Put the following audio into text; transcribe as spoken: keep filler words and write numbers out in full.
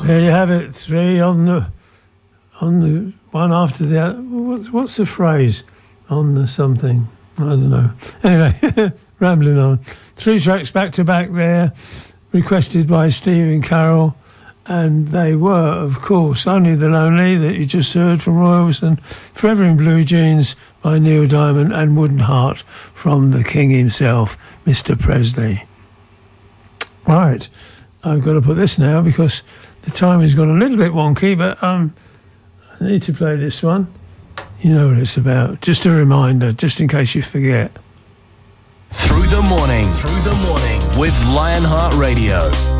There you have it. Three on the on the one after the other. What's what's the phrase? On the something. I don't know. Anyway, rambling on. Three tracks back to back there, requested by Stephen Carroll, and they were, of course, Only the Lonely that you just heard from Roy Orbison, Forever in Blue Jeans by Neil Diamond, and Wooden Heart from the King himself, Mister Presley. Right, I've got to put this now because the time has gone a little bit wonky, but um, I need to play this one. You know what it's about. Just a reminder, just in case you forget. Through the morning, through the morning with Lionheart Radio.